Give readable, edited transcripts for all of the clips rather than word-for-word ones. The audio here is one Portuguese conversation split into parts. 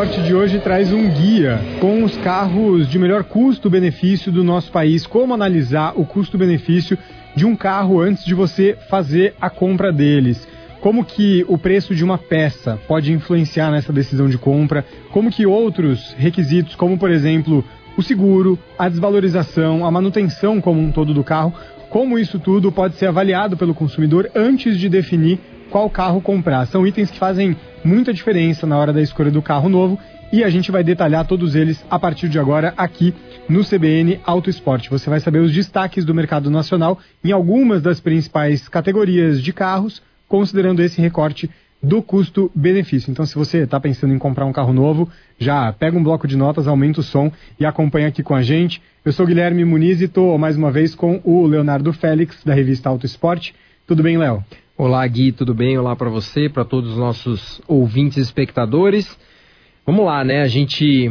Esporte de hoje traz um guia com os carros de melhor custo-benefício do nosso país. Como analisar o custo-benefício de um carro antes de você fazer a compra deles. Como que o preço de uma peça pode influenciar nessa decisão de compra. Como que outros requisitos, como por exemplo o seguro, a desvalorização, a manutenção como um todo do carro, como isso tudo pode ser avaliado pelo consumidor antes de definir qual carro comprar. São itens que fazem muita diferença na hora da escolha do carro novo e a gente vai detalhar todos eles a partir de agora aqui no CBN Auto Esporte. Você vai saber os destaques do mercado nacional em algumas das principais categorias de carros, considerando esse recorte do custo-benefício. Então, se você está pensando em comprar um carro novo, já pega um bloco de notas, aumenta o som e acompanha aqui com a gente. Eu sou Guilherme Muniz e estou mais uma vez com o Leonardo Félix, da revista Auto Esporte. Tudo bem, Léo? Olá, Gui, tudo bem? Olá para você, para todos os nossos ouvintes e espectadores. Vamos lá, né? A gente...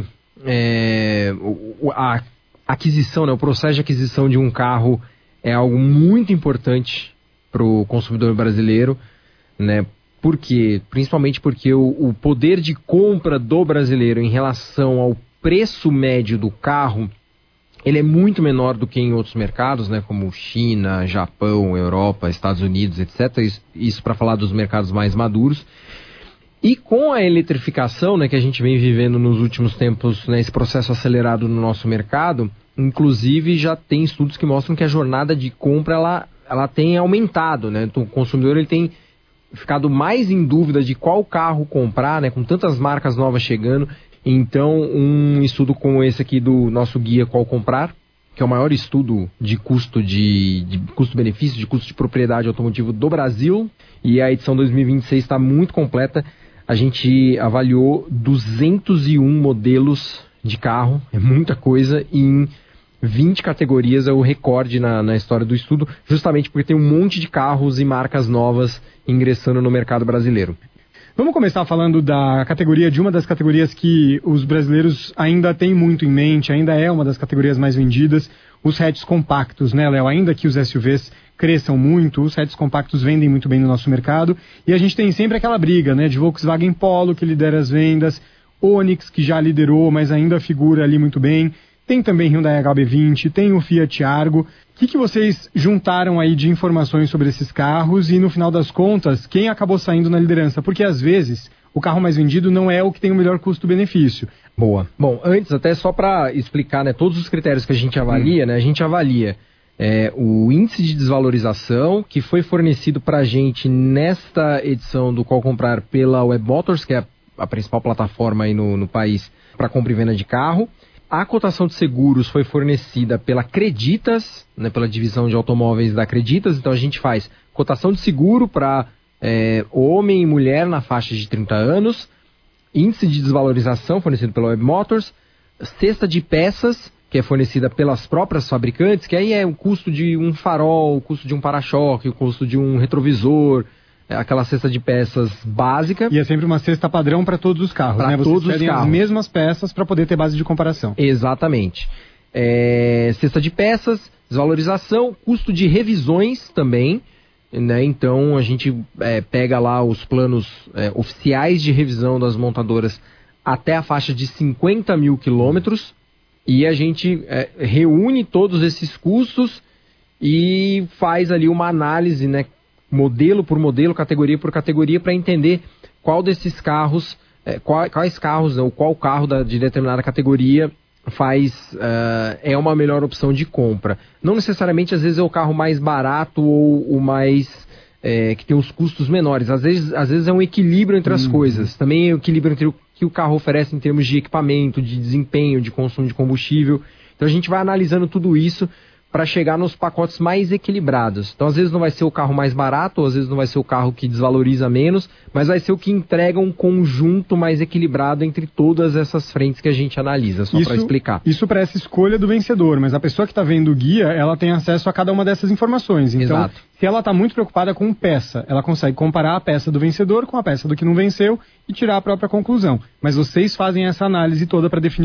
a aquisição, né? O processo de aquisição de um carro é algo muito importante para o consumidor brasileiro, né? Por quê? Principalmente porque o poder de compra do brasileiro em relação ao preço médio do carro, ele é muito menor do que em outros mercados, né, como China, Japão, Europa, Estados Unidos, etc. Isso para falar dos mercados mais maduros. E com a eletrificação, né, que a gente vem vivendo nos últimos tempos, né, esse processo acelerado no nosso mercado, inclusive já tem estudos que mostram que a jornada de compra ela tem aumentado, né? Então, o consumidor ele tem ficado mais em dúvida de qual carro comprar, né, com tantas marcas novas chegando. Então, um estudo como esse aqui do nosso guia Qual Comprar, que é o maior estudo de custo de custo-benefício, de custo de propriedade automotiva do Brasil, e a edição 2026 está muito completa. A gente avaliou 201 modelos de carro, é muita coisa, em 20 categorias, é o recorde na história do estudo, justamente porque tem um monte de carros e marcas novas ingressando no mercado brasileiro. Vamos começar falando da categoria, de uma das categorias que os brasileiros ainda têm muito em mente, ainda é uma das categorias mais vendidas, os hatches compactos, né, Léo? Ainda que os SUVs cresçam muito, os hatches compactos vendem muito bem no nosso mercado, e a gente tem sempre aquela briga, né, de Volkswagen Polo, que lidera as vendas, Onix, que já liderou, mas ainda figura ali muito bem, tem também Hyundai HB20, tem o Fiat Argo. O que vocês juntaram aí de informações sobre esses carros e, no final das contas, quem acabou saindo na liderança? Porque, às vezes, o carro mais vendido não é o que tem o melhor custo-benefício. Boa. Bom, antes, até só para explicar, né, todos os critérios que a gente avalia, né, a gente avalia o índice de desvalorização que foi fornecido para a gente nesta edição do Qual Comprar pela Web Motors, que é a principal plataforma aí no país para compra e venda de carro. A cotação de seguros foi fornecida pela Creditas, né, pela divisão de automóveis da Creditas. Então a gente faz cotação de seguro para homem e mulher na faixa de 30 anos, índice de desvalorização fornecido pela Web Motors, cesta de peças, que é fornecida pelas próprias fabricantes, que aí é o custo de um farol, o custo de um para-choque, o custo de um retrovisor, aquela cesta de peças básica. E é sempre uma cesta padrão para todos os carros, pra né? Vocês todos pedem as mesmas peças para poder ter base de comparação. Exatamente. Cesta de peças, desvalorização, custo de revisões também, né? Então a gente pega lá os planos oficiais de revisão das montadoras até a faixa de 50 mil quilômetros e a gente reúne todos esses custos e faz ali uma análise, né, modelo por modelo, categoria por categoria, para entender qual desses carros, quais carros, ou qual carro de determinada categoria é uma melhor opção de compra. Não necessariamente, às vezes, é o carro mais barato ou o mais que tem os custos menores. Às vezes é um equilíbrio entre as coisas. Também é um equilíbrio entre o que o carro oferece em termos de equipamento, de desempenho, de consumo de combustível. Então a gente vai analisando tudo isso para chegar nos pacotes mais equilibrados. Então, às vezes não vai ser o carro mais barato, ou às vezes não vai ser o carro que desvaloriza menos, mas vai ser o que entrega um conjunto mais equilibrado entre todas essas frentes que a gente analisa, só para explicar. Isso para essa escolha do vencedor, mas a pessoa que está vendo o guia, ela tem acesso a cada uma dessas informações. Então, exato. Se ela está muito preocupada com peça, ela consegue comparar a peça do vencedor com a peça do que não venceu e tirar a própria conclusão. Mas vocês fazem essa análise toda para definir